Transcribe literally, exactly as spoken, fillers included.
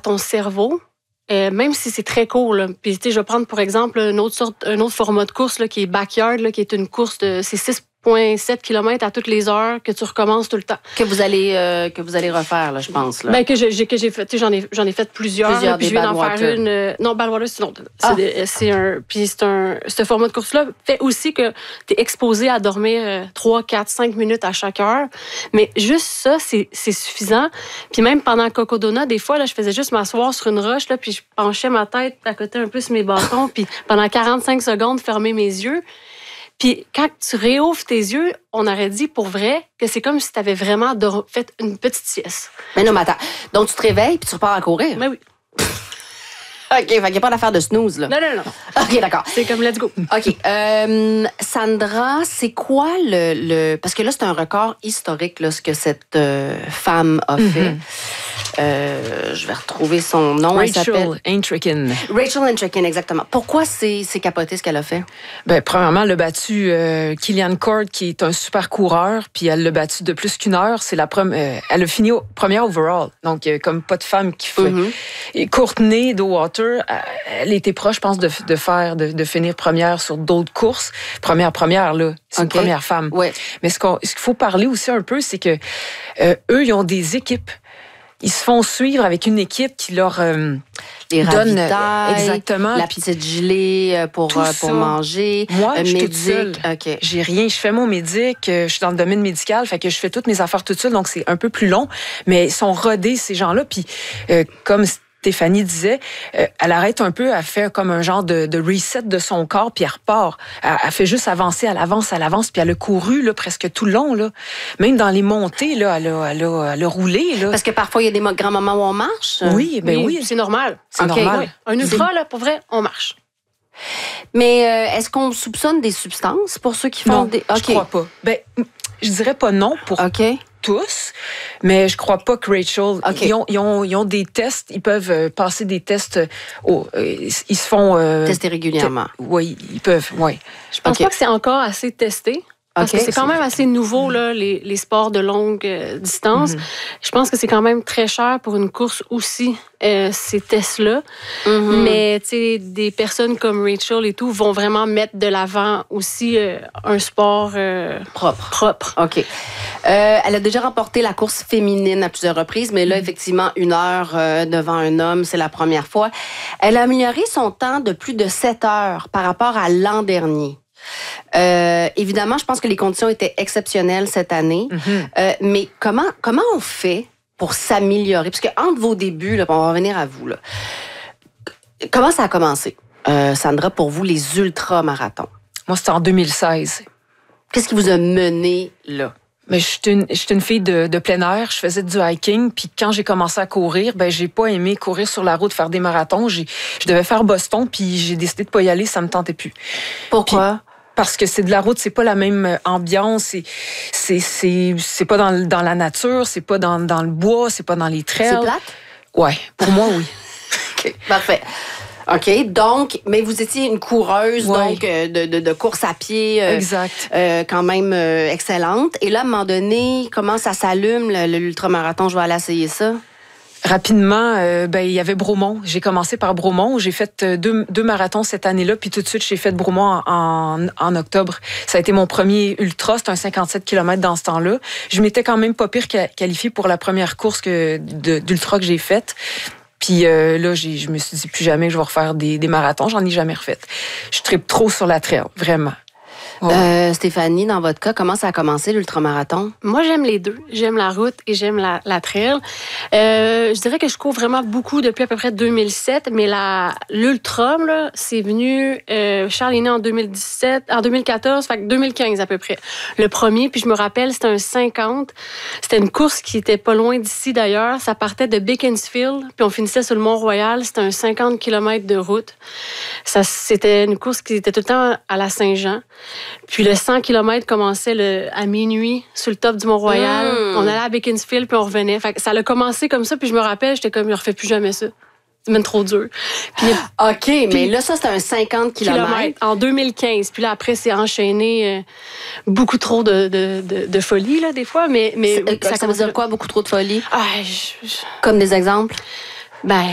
ton cerveau. Euh, même si c'est très court, là. Puis, tu sais, je vais prendre, pour exemple, une autre sorte, un autre format de course, là, qui est Backyard, là, qui est une course de, c'est six virgule sept kilomètres à toutes les heures que tu recommences tout le temps. Que vous allez, euh, que vous allez refaire, là, je pense, là. Ben, que j'ai, que j'ai fait, tu sais, j'en ai, j'en ai fait plusieurs. Plusieurs, là, puis des je viens d'en Badwater. faire une. Euh, non, Badwater, c'est non. Ah. C'est, c'est un, puis c'est un, ce format de course-là fait aussi que tu es exposé à dormir euh, trois, quatre, cinq minutes à chaque heure. Mais juste ça, c'est, c'est suffisant. Puis même pendant Cocodona, des fois, là, je faisais juste m'asseoir sur une roche, là, puis je penchais ma tête à côté un peu sur mes bâtons, puis pendant quarante-cinq secondes, fermer mes yeux. Puis quand tu réouvres tes yeux, on aurait dit pour vrai que c'est comme si tu avais vraiment dor- fait une petite sieste. Mais non, mais attends. Donc, tu te réveilles puis tu repars à courir? Mais oui. OK, fait qu'il n'y a pas d'affaire de snooze, là. Non, non, non. OK, d'accord. C'est comme let's go. OK. Euh, Sandra, c'est quoi le, le... Parce que là, c'est un record historique, là, ce que cette euh, femme a fait. Mm-hmm. Euh, je vais retrouver son nom. Rachel Intrikin. Rachel Intrikin, exactement. Pourquoi c'est, c'est capoté ce qu'elle a fait? Ben, premièrement, elle a battu euh, Kilian Cord, qui est un super coureur, puis elle l'a battu de plus qu'une heure. C'est la prom- euh, elle a fini au, première overall, donc euh, comme pas de femme qui fait. Mm-hmm. Et Courtney Dauwalter, elle était proche, je pense, de, de faire, de, de finir première sur d'autres courses. Première, première, là, c'est okay. Une première femme. Ouais. Mais ce, qu'on, ce qu'il faut parler aussi un peu, c'est que euh, eux, ils ont des équipes. Ils se font suivre avec une équipe qui leur euh, les donne exactement la petite gelée pour euh, pour manger. Moi, euh, je suis médic. toute seule. Okay. J'ai rien. Je fais mon médic. Je suis dans le domaine médical, fait que je fais toutes mes affaires toute seule, donc c'est un peu plus long. Mais ils sont rodés ces gens-là. Puis euh, comme Stéphanie disait, euh, elle arrête un peu, elle fait comme un genre de, de reset de son corps, puis elle repart. Elle, elle fait juste avancer, elle avance, elle avance, puis elle a couru là, presque tout le long. Là. Même dans les montées, là, elle, a, elle, a, elle a roulé. Là. Parce que parfois, il y a des grands moments où on marche. Oui, ben oui. oui. C'est normal. C'est okay. normal. Oui. Un ultra, là, pour vrai, on marche. Mais euh, est-ce qu'on soupçonne des substances pour ceux qui font non, des... Okay. Je crois pas. Ben, je dirais pas non pour... OK. tous, mais je crois pas que Rachel... Okay. Ils, ont, ils, ont, ils ont des tests, ils peuvent euh, passer des tests... Oh, euh, ils se font... Euh, Tester régulièrement. Te, oui, ils peuvent, oui. Je pense okay. pas que c'est encore assez testé. Parce okay. que c'est quand même assez nouveau, là, les, les sports de longue euh, distance. Mm-hmm. Je pense que c'est quand même très cher pour une course aussi, euh, ces tests-là. Mm-hmm. Mais, tu sais, des personnes comme Rachel et tout vont vraiment mettre de l'avant aussi euh, un sport euh, propre. propre. OK. Euh, elle a déjà remporté la course féminine à plusieurs reprises, mais là, mm-hmm. effectivement, une heure euh, devant un homme, c'est la première fois. Elle a amélioré son temps de plus de sept heures par rapport à l'an dernier. Euh, évidemment, je pense que les conditions étaient exceptionnelles cette année. Mm-hmm. Euh, mais comment, comment on fait pour s'améliorer? Parce que entre vos débuts, là, on va revenir à vous. Là, comment ça a commencé, euh, Sandra, pour vous, les ultramarathons? Moi, c'était en deux mille seize. Qu'est-ce qui vous a mené là? Mais je suis une, une fille de, de plein air, je faisais du hiking, puis quand j'ai commencé à courir, ben j'ai pas aimé courir sur la route, faire des marathons. J'ai, je devais faire Boston, puis j'ai décidé de pas y aller, ça me tentait plus. Pourquoi? Puis, parce que c'est de la route, c'est pas la même ambiance, c'est c'est c'est, c'est pas dans, dans la nature, c'est pas dans, dans le bois, c'est pas dans les trails. C'est plate? Ouais, pour moi, oui. OK, parfait. OK, donc, mais vous étiez une coureuse, ouais. donc, euh, de, de, de course à pied. Euh, exact. Euh, quand même euh, excellente. Et là, à un moment donné, comment ça s'allume, le, le, l'ultramarathon? Je vais aller essayer ça. Rapidement, euh, ben il y avait Bromont. J'ai commencé par Bromont. J'ai fait deux, deux marathons cette année-là, puis tout de suite, j'ai fait Bromont en, en, en octobre. Ça a été mon premier ultra. C'était un cinquante-sept kilomètres dans ce temps-là. Je m'étais quand même pas pire qualifiée pour la première course que, de, d'ultra que j'ai faite. Puis euh, là, j'ai, je me suis dit plus jamais que je vais refaire des, des marathons. J'en ai jamais refait. Je tripe trop sur la trail, vraiment. Oh. Euh, Stéphanie, dans votre cas, comment ça a commencé l'ultramarathon? Moi, j'aime les deux. J'aime la route et j'aime la, la trail. Euh, je dirais que je cours vraiment beaucoup depuis à peu près deux mille sept, mais la, l'ultra, là, c'est venu... Euh, Charles est né en deux mille dix-sept, en deux mille quatorze, fait que deux mille quinze à peu près. Le premier, puis je me rappelle, c'était un cinquante. C'était une course qui était pas loin d'ici d'ailleurs. Ça partait de Beaconsfield, puis on finissait sur le Mont-Royal. C'était un cinquante kilomètres de route. Ça, c'était une course qui était tout le temps à la Saint-Jean. Puis le cent kilomètres commençait le, à minuit sur le top du Mont-Royal. Mmh. On allait à Beaconsfield, puis on revenait. Fait que ça a commencé comme ça, puis je me rappelle, j'étais comme, je ne refais plus jamais ça. C'est même trop dur. Puis, OK, puis, mais là, ça, c'était un cinquante kilomètres. En deux mille quinze. Puis là, après, c'est enchaîné euh, beaucoup trop de, de, de, de folie, là, des fois. Mais, mais ça, ça veut dire quoi, beaucoup trop de folie? Ah, je, je... Comme des exemples? Ben,